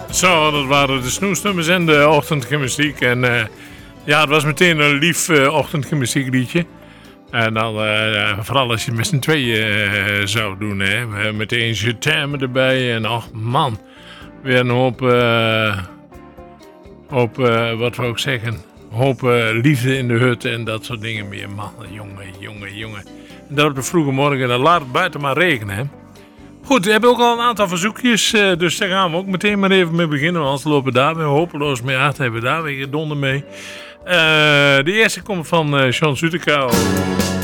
Zo, dat waren de snoesnummers en de ochtendgymnastiek. En ja, het was meteen een lief ochtendgymnastiekliedje. En dan, vooral als je het met z'n tweeën zou doen, hè. Meteen je termen erbij. En ach man, weer een hoop, wat wou ik zeggen, hoop liefde in de hut en dat soort dingen meer. Man, jongen. En dat op de vroege morgen, dan laat het buiten maar regenen, hè. Goed, we hebben ook al een aantal verzoekjes, dus daar gaan we ook meteen maar even mee beginnen. Want anders lopen we daar weer hopeloos mee uit, hebben we daar weer gedonder mee. De eerste komt van Sean Zuterkou.